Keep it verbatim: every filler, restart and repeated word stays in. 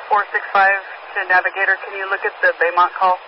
four six five to Navigator. Can you look at the Baymont call?